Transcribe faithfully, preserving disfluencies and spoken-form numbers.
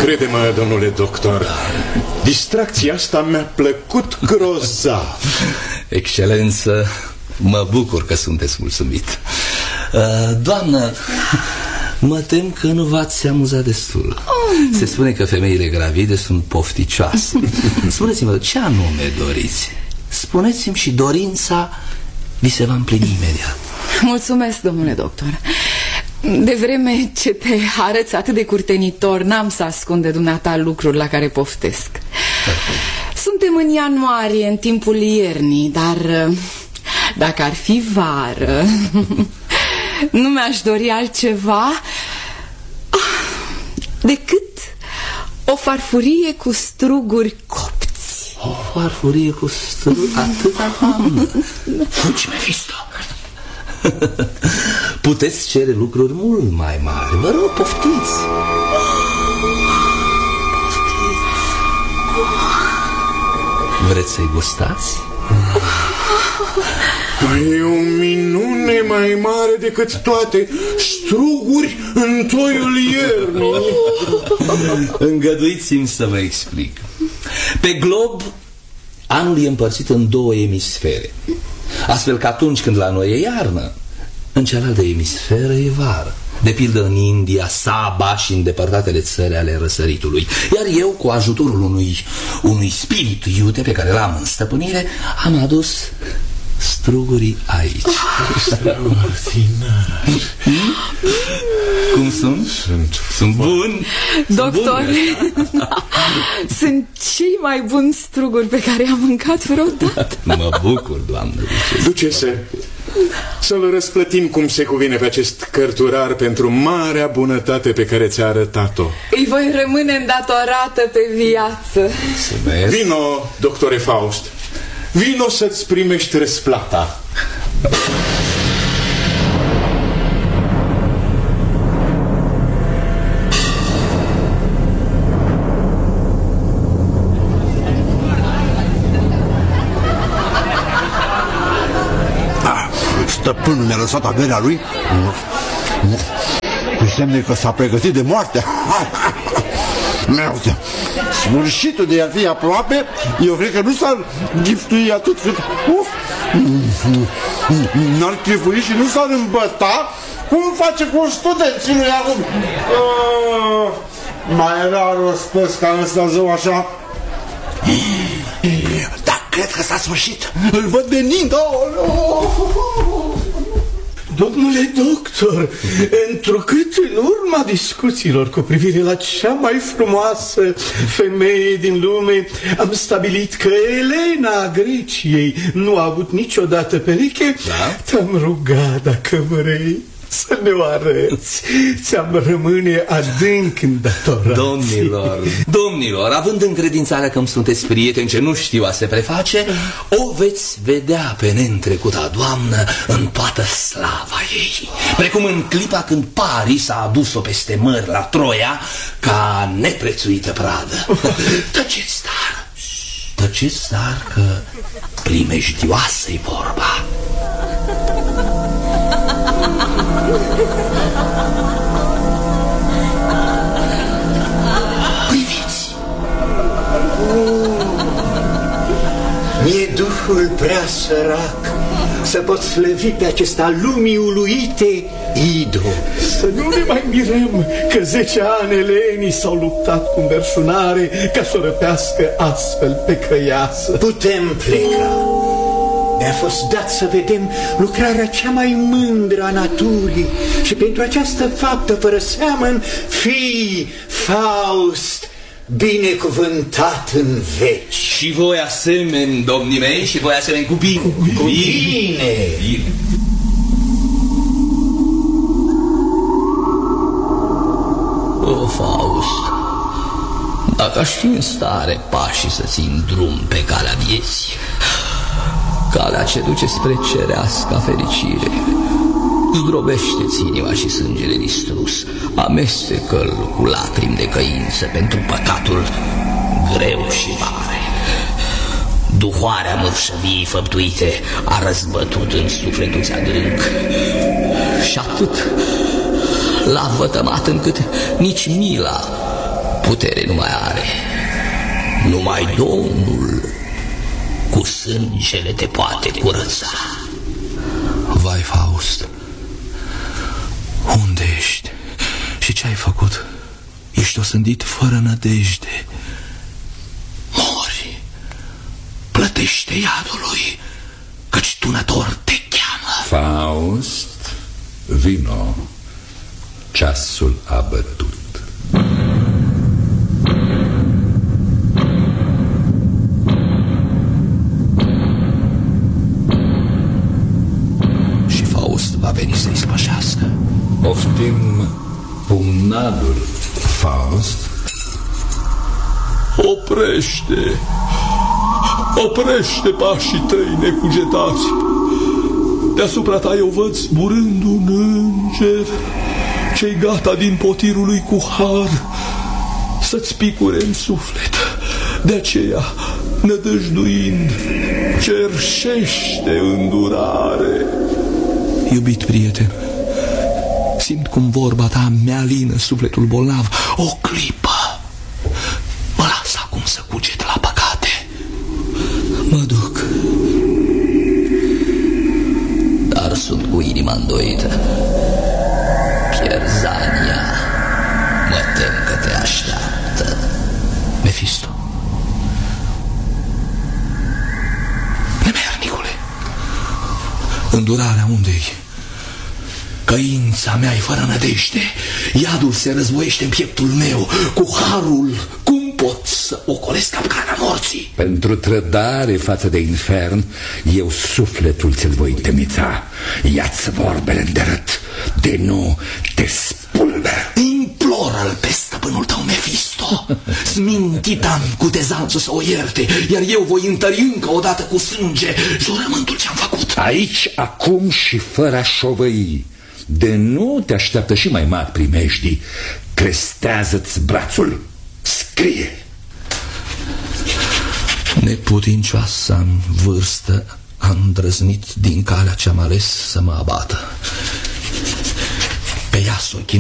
Crede-mă, domnule doctor, distracția asta mi-a plăcut grozav. Excelență, mă bucur că sunteți mulțumit. Doamnă, mă tem că nu v-ați amuzat destul. Se spune că femeile gravide sunt pofticioase. Spuneți-mă, ce anume doriți? Spuneți-mi și dorința vi se va împlini imediat. Mulțumesc, domnule doctor. De vreme ce te arăți atât de curtenitor, n-am să ascund de dumneata lucruri la care poftesc. Suntem în ianuarie, în timpul iernii, dar dacă ar fi vară, nu mi-aș dori altceva decât o farfurie cu struguri copți. O farfurie cu struguri? Atâta, doamnă? Fugi, Mefisto! Puteți cere lucruri mult mai mari. Vă rog, poftiți. Vreți să-i gustați? E o minune mai mare decât toate. Struguri în toiul iernii. Îngăduiți-mi să vă explic. Pe glob, anul e împărțit în două emisfere, astfel că atunci când la noi e iarnă, în cealaltă emisferă e vară. De pildă în India, Saba și în depărtatele țări ale răsăritului. Iar eu, cu ajutorul unui, unui spirit iute pe care l-am în stăpânire, am adus strugurii aici. Cum sunt? Sunt, sunt buni. Doctor, sunt, sunt cei mai buni struguri pe care am mâncat vreodată. Mă bucur, doamnă ducese. Să-l răsplătim cum se cuvine pe acest cărturar pentru marea bunătate pe care ți-a arătat-o. Îi voi rămâne îndatorată pe viață. Vino, doctore Faust, vino să-ți primești răsplata. Stăpânul mi-a lăsat averea lui cu semne că s-a pregătit de moarte. Sfârșitul de a fi aproape, eu cred că nu s-ar giftui atât cât n-ar chefui și nu s-ar îmbăta cum face cu studenții lui acum. Mai rar o spus ca ăsta zău așa. Dar cred că s-a sfârșit. Îl văd venind. Domnule doctor, întrucât în urma discuțiilor cu privire la cea mai frumoasă femeie din lume am stabilit că Elena a Greciei nu a avut niciodată pereche, da? Te-am rugat, dacă vrei, să ne o arăți. Ți-am rămâne adânc îndatorat. Domnilor, domnilor, având încredințarea că îmi sunteți prieteni ce nu știu a se preface, o veți vedea pe neîntrecuta doamnă în toată slava ei, precum în clipa când Paris a adus-o peste mări la Troia ca neprețuită pradă. Tăceți, dar, tăceți, dar, că primejdioasă-i vorba. Priviți! Mi-e duhul prea sărac să pot slăvi pe acesta lumii uluite Ido. Să nu ne mai mirăm că zece ani elenii s-au luptat cu înverșunare ca să o răpească astfel pe căiasă. Putem pleca. Mi-a fost dat să vedem lucrarea cea mai mândră a naturii și pentru această faptă fără seamăn fii, Faust, binecuvântat în veci. Și voi asemeni, domnii mei, și voi asemeni cu bine. Cu bine. Bine. O, Faust, dacă aș fi în stare pașii să țin drum pe calea vieții, calea ce duce spre cerească fericire, zdrobește-ți inima și sângele distrus, amestecă-l cu lacrimi de căință pentru păcatul greu și mare. Duhoarea mărșăviei făptuite a răzbătut în sufletul ți adânc și atât l-a vătămat încât nici mila Putere nu mai are. Numai Domnul cu sângele te poate curăța. Vai, Faust, unde ești? Și ce ai făcut? Ești osândit fără nădejde. Mori. Plătește iadului, căci tunător te cheamă. Faust, vino. Ceasul a bătut. Și Faust va veni să-i spășească. Oftim pumnalul, Faust. Oprește! Oprește pașii tăi necugetați! Deasupra ta eu văd zburând un înger, ce-i gata din potirul lui cu har să-ți picure în suflet. De aceea, nădăjduind, cerșește îndurare. Iubit prieten, simt cum vorba ta mi-alină sufletul bolnav. O clipă, mă las acum să cuget la păcate. Mă duc. Dar sunt cu inima îndoită. Pierzania, mă tem că te așteaptă. Mefisto. Nemernicule, îndurarea unde-i? Căința mea e fără nădejde. Iadul se războiește în pieptul meu. Cu harul, cum pot să ocolesc capcana morții? Pentru trădare față de infern, eu sufletul ți-l voi temița. Ia-ți vorbele în derât, de nu te spulber. Implor al pe stăpânul tău, Mefisto. Smintit-am cu tezanță să o ierte, iar eu voi întări încă o dată cu sânge jurământul ce-am făcut. Aici, acum și fără a șovăi. De nu te așteaptă și mai mari primejdii. Crestează-ți brațul. Scrie. Neputincioasa-mi vârstă a îndrăznit din calea ce-am ales să mă abată. Pe ea s-o